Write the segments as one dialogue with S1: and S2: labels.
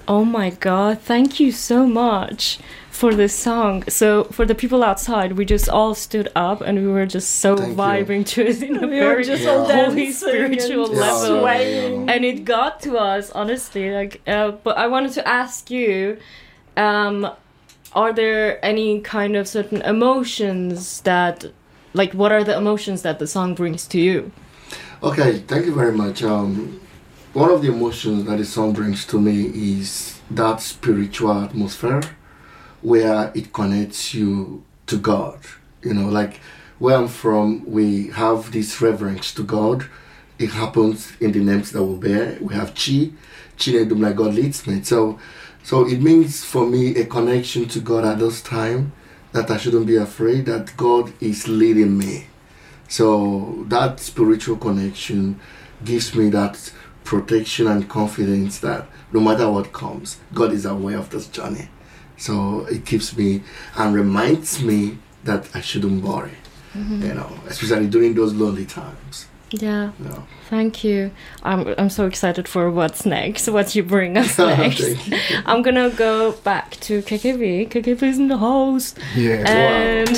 S1: Oh my God, thank you so much for this song. So for the people outside, we just all stood up and we were just so vibing to it in a very
S2: just
S1: holy spiritual level.
S2: Swaying.
S1: And it got to us, honestly. Like, but I wanted to ask you, are there any kind of certain emotions that, like, what are the emotions that the song brings to you?
S2: Okay, thank you very much. One of the emotions that the song brings to me is that spiritual atmosphere where it connects you to God. You know, like where I'm from, we have this reverence to God. It happens in the names that we bear. We have Chi Nedum, like God leads me. So it means for me a connection to God at this time, that I shouldn't be afraid, that God is leading me. So that spiritual connection gives me that protection and confidence that no matter what comes, God is aware of this journey. So it keeps me and reminds me that I shouldn't worry, you know, especially during those lonely times.
S1: Yeah. No. Thank you. I'm so excited for what's next, what you bring us next. I'm gonna go back to KKV. KKV's in the house.
S3: Yeah.
S1: And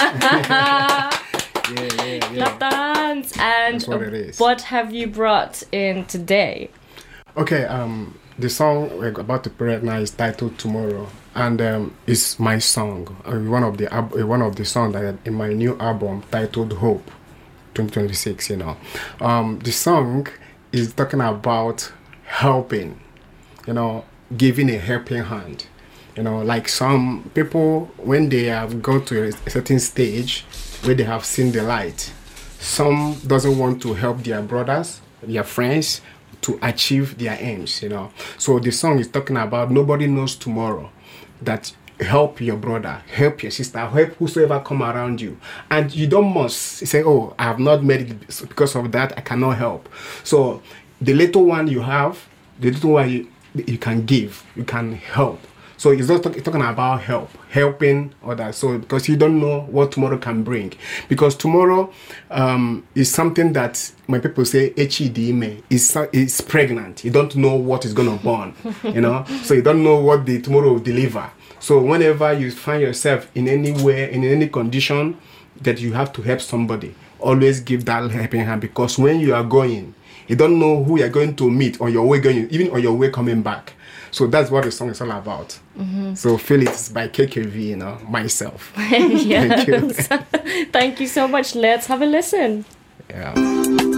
S3: yeah.
S1: Dance. And what have you brought in today?
S3: Okay. The song we're about to play right now is titled Tomorrow, and it's my song. One of the songs that in my new album titled Hope 2026. You know, the song is talking about helping. You know, giving a helping hand. You know, like some people when they have gone to a certain stage where they have seen the light, some doesn't want to help their brothers, their friends, to achieve their aims, you know. So the song is talking about nobody knows tomorrow, that help your brother, help your sister, help whosoever come around you. And you don't must say, oh, I have not made it because of that, I cannot help. So the little one you have, the little one you can give, you can help. So it's not talking about helping others. So because you don't know what tomorrow can bring. Because tomorrow is something that when people say HEDME is pregnant. You don't know what is going to born, you know. So you don't know what the tomorrow will deliver. So whenever you find yourself in anywhere, in any condition that you have to help somebody, always give that helping hand. Because when you are going, you don't know who you are going to meet on your way going, even on your way coming back. So that's what the song is all about. So Feel It by KKV, you know, myself.
S1: Yes. Thank you so much. Let's have a listen.
S3: Yeah.